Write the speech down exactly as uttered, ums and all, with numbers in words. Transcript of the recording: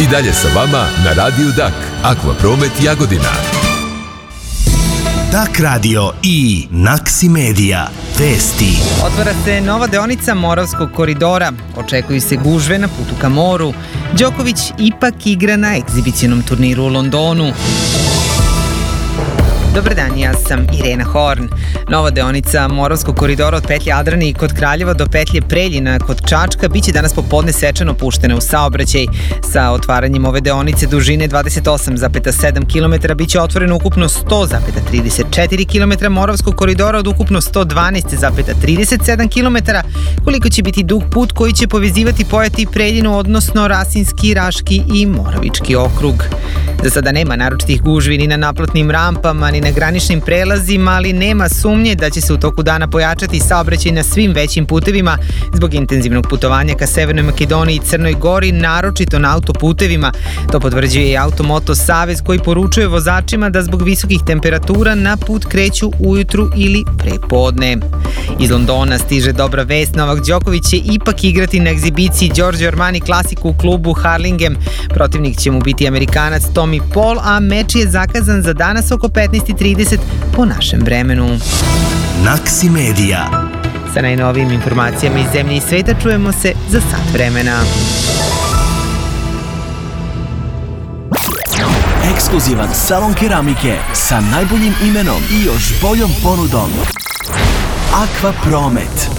I dalje sa vama na Radiju Dak, Akvapromet Jagodina. Dak radio i Naksi Media. Vesti. Otvara se nova deonica Moravskog koridora. Očekuju se gužve na putu ka moru. Đoković ipak igra na egzibicionom turniru u Londonu. Dobar dan, ja sam Irena Horn. Nova deonica Moravskog koridora od petlje Adrani kod Kraljeva do petlje Preljina kod Čačka biće danas popodne svečano puštena u saobraćaj. Sa otvaranjem ove deonice dužine dvadeset osam zarez sedam kilometara biće otvoreno ukupno sto zarez trideset četiri kilometra Moravskog koridora od ukupno sto dvanaest zarez trideset sedam kilometara, koliko će biti dug put koji će povezivati Pojate i Preljinu, odnosno Rasinski, Raški i Moravički okrug. Za sada nema naročitih gužvi ni na naplatnim rampama, ni na graničnim prelazima, ali nema sumnje da će se u toku dana pojačati saobraćaj na svim većim putevima zbog intenzivnog putovanja ka Severnoj Makedoniji i Crnoj Gori, naročito na autoputevima. To potvrđuje i Automoto Savez koji poručuje vozačima da zbog visokih temperatura na put kreću ujutru ili prepodne. Iz Londona stiže dobra vest, Novak Đoković će ipak igrati na egzibiciji Giorgio Armani klasiku u klubu Harlingen. Protivnik će mu biti Amerikanac Tommy Paul, a meč je zakazan za danas oko petnaest i trideset po našem vremenu. Naksi Media. Sa najnovijim informacijama iz zemlje i sveta čujemo se za sat vremena. Ekskluzivan salon keramike sa najboljim imenom i još boljom ponudom. Akvapromet.